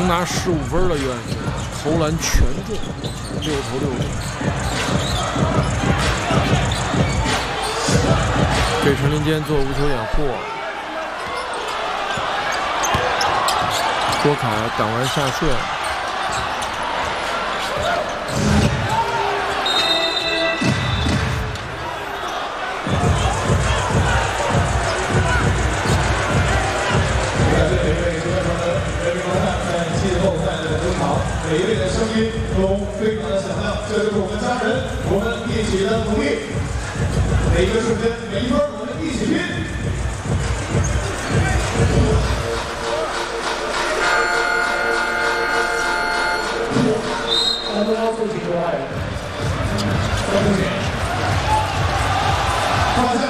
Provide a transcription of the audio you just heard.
拿15分的约翰逊，投篮全中，6投6中。给陈林坚做无球掩护，郭凯挡完下顺。 每一位的声音都非常的响亮，这就是我们家人，我们一起的努力。每一个瞬间，每一分，我们一起拼。我们要做几个爱人，都不行。